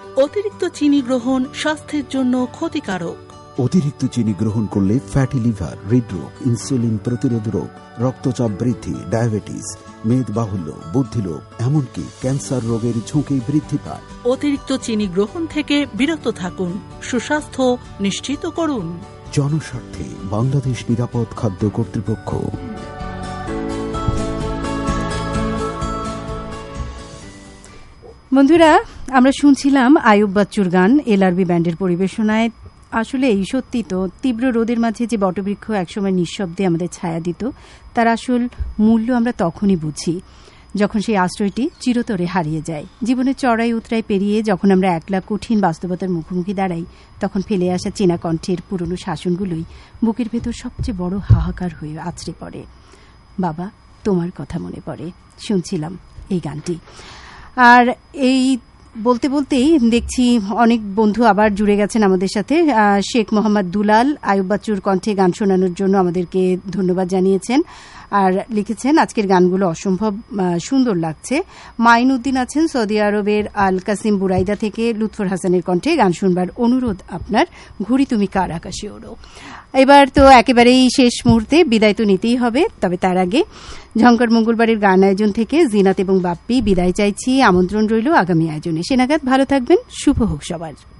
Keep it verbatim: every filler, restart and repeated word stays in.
অতিরিক্ত চিনি গ্রহণ স্বাস্থ্যের জন্য ক্ষতিকারক। অতিরিক্ত চিনি গ্রহণ করলে ফ্যাটি লিভার, হৃদরোগ, ইনসুলিন প্রতিরোধ রোগ, রক্তচাপ বৃদ্ধি, ডায়াবেটিস, মেদবাহুল্য, বুদ্ধিলোপ, এমনকি ক্যান্সার রোগের ঝুঁকি বৃদ্ধি পায়। অতিরিক্ত চিনি গ্রহণ থেকে বিরত থাকুন, সুস্বাস্থ্য নিশ্চিত করুন। জনস্বার্থে বাংলাদেশ নিরাপদ খাদ্য কর্তৃপক্ষ। বন্ধুরা, আমরা শুনছিলাম আয়ুব বাচ্চুর গান এলআরবি ব্যান্ডের পরিবেশনায়। আসলে এই সত্যি তো, তীব্র রোদের মাঝে যে বটবৃক্ষ একসময় নিঃশব্দে আমাদের ছায়া দিত, তার আসল মূল্য আমরা তখনই বুঝি যখন সেই আশ্রয়টি চিরতরে হারিয়ে যায়। জীবনের চড়াই উতরাই পেরিয়ে যখন আমরা একলা কঠিন বাস্তবতার মুখোমুখি দাঁড়াই, তখন ফেলে আসা চেনা কণ্ঠের পুরনো শাসনগুলোই বুকের ভেতর সবচেয়ে বড় হাহাকার হয়ে আছড়ে পড়ে। বাবা, তোমার কথা মনে পড়ে শুনছিলাম এই গানটি। আর এই বলতে বলতেই দেখছি অনেক বন্ধু আবার জুড়ে গেছেন আমাদের সাথে। শেখ মোহাম্মদ দুলাল আয়ুব বাচ্চুর কণ্ঠে গান শোনানোর জন্য আমাদেরকে ধন্যবাদ জানিয়েছেন আর লিখেছেন, আজকের গানগুলো অসম্ভব সুন্দর লাগছে। মাইনুদ্দিন আছেন সৌদি আরবের আল কাসিম বুরাইদা থেকে, লুৎফর হাসানের কণ্ঠে গান শুনবার অনুরোধ আপনার, ঘুরি তুমি কার আকাশে ওড়ো। এবার তো একেবারেই শেষ মুহূর্তে বিদায় তো নিতেই হবে, তবে তার আগে ঝংকার মঙ্গলবারের গান আয়োজন থেকে জিনাত এবং বাপ্পি বিদায় চাইছি। আমন্ত্রণ রইল আগামী আয়োজনে। সে নাগাদ ভালো থাকবেন, শুভ হোক সবার।